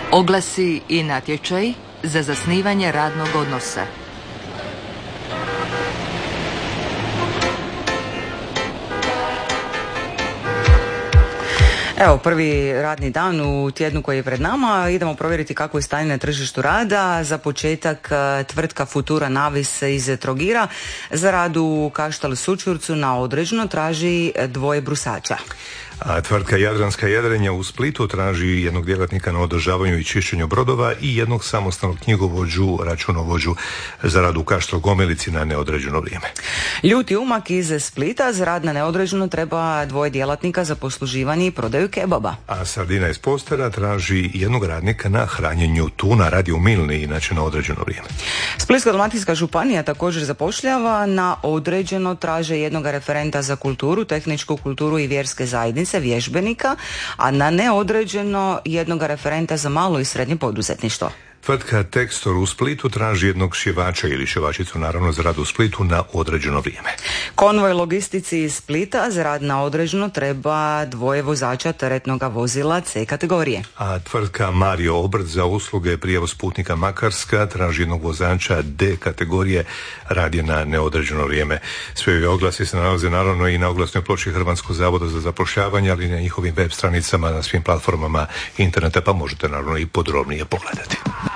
Oglasi i natječaj za zasnivanje radnog odnosa. Evo, prvi radni dan u tjednu koji je pred nama. Idemo provjeriti kako je stanje na tržištu rada. Za početak, tvrtka Futura Navis iz Trogira za rad u Kaštel Sućurcu na određeno traži 2 brusača. A tvrtka Jadranska jedrenja u Splitu traži jednog djelatnika na održavanju i čišćenju brodova i jednog samostalnog knjigovođu, računovođu za rad u Kaštelu Gomelici na neodređeno vrijeme. Ljuti umak iz Splita za rad na neodređeno treba 2 djelatnika za posluživanje i prodaju kebaba. A Sardina iz Postera traži jednog radnika na hranjenju tuna, radi u Milni, inače na određeno vrijeme. Splitsko-dalmatinska županija također zapošljava na određeno, traže jednog referenta za kulturu, tehničku kulturu i vjerske zajednice, vježbenika, a na neodređeno jednog referenta za malo i srednje poduzetništvo. Tvrtka Tekstor u Splitu traži jednog šivača ili šivačicu, naravno, za rad u Splitu na određeno vrijeme. Konvoj logistici iz Splita za rad na određeno treba 2 vozača teretnog vozila C kategorije. A tvrtka Mario Obrt za usluge prijevoz putnika Makarska traži jednog vozača D kategorije, rad je na neodređeno vrijeme. Sve ovi oglasi se nalaze naravno i na oglasnoj ploči Hrvatskog zavoda za zapošljavanje, ali i na njihovim web stranicama, na svim platformama interneta, pa možete naravno i podrobnije pogledati.